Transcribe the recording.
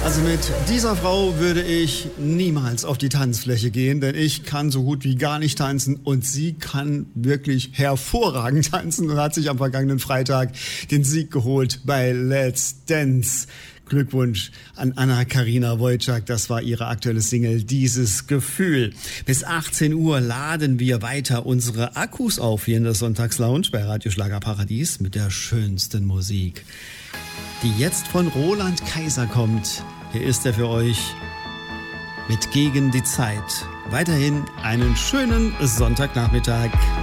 Also mit dieser Frau würde ich niemals auf die Tanzfläche gehen, denn ich kann so gut wie gar nicht tanzen und sie kann wirklich hervorragend tanzen und hat sich am vergangenen Freitag den Sieg geholt bei Let's Dance. Glückwunsch an Anna-Karina Wojcik, das war ihre aktuelle Single, Dieses Gefühl. Bis 18 Uhr laden wir weiter unsere Akkus auf hier in der Sonntagslounge bei Radio Schlager Paradies mit der schönsten Musik, die jetzt von Roland Kaiser kommt. Hier ist er für euch mit Gegen die Zeit. Weiterhin einen schönen Sonntagnachmittag.